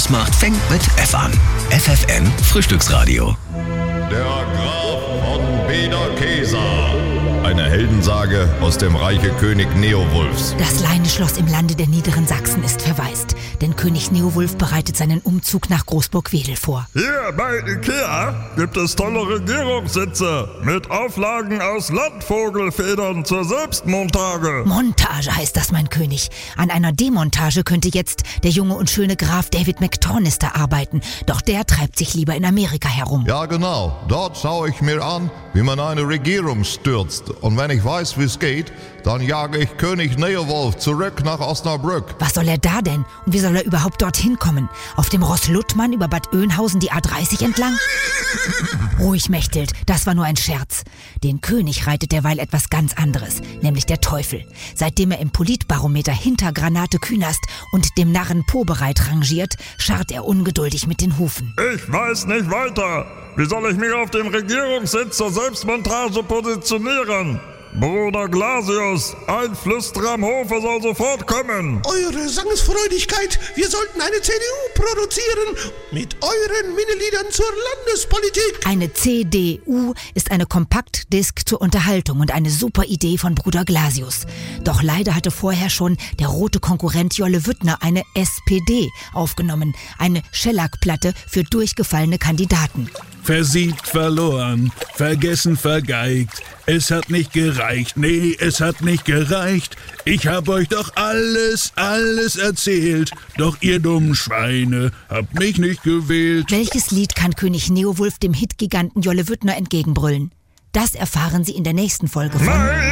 Spaß macht, fängt mit F an. FFN Frühstücksradio. Der Graf von Bederkesa. Eine Heldensage aus dem Reiche König Neowulfs. Das Leineschloss im Lande der Niederen Sachsen ist verwaist, denn König Neowulf bereitet seinen Umzug nach Großburg-Wedel vor. Hier bei Ikea gibt es tolle Regierungssitze mit Auflagen aus Landvogelfedern zur Selbstmontage. Montage heißt das, mein König. An einer Demontage könnte jetzt der junge und schöne Graf David McTornister arbeiten, doch der treibt sich lieber in Amerika herum. Ja genau, dort schaue ich mir an, wie man eine Regierung stürzt. Und wenn ich weiß, wie es geht, dann jage ich König Neowulf zurück nach Osnabrück. Was soll er da denn? Und wie soll er überhaupt dorthin kommen? Auf dem Ross Luttmann über Bad Oeynhausen die A30 entlang? Ruhig, Mechthild, das war nur ein Scherz. Den König reitet derweil etwas ganz anderes, nämlich der Teufel. Seitdem er im Politbarometer hinter Granate Künast und dem Narren Pobereit rangiert, scharrt er ungeduldig mit den Hufen. Ich weiß nicht weiter. Wie soll ich mich auf dem Regierungssitz zur Selbstmontage positionieren? Bruder Glasius, ein Flüsterer am Hofe soll sofort kommen. Eure Sangesfreudigkeit, wir sollten eine CDU produzieren mit euren Minneliedern zur Landespolitik. Eine CDU ist eine Kompaktdisk zur Unterhaltung und eine super Idee von Bruder Glasius. Doch leider hatte vorher schon der rote Konkurrent Jolle Wüttner eine SPD aufgenommen, eine Schellackplatte für durchgefallene Kandidaten. Versiegt, verloren, vergessen, vergeigt. Es hat nicht gereicht, nee, es hat nicht gereicht. Ich hab euch doch alles erzählt. Doch ihr dummen Schweine habt mich nicht gewählt. Welches Lied kann König Neowulf dem Hitgiganten Jolle Wüttner entgegenbrüllen? Das erfahren Sie in der nächsten Folge von...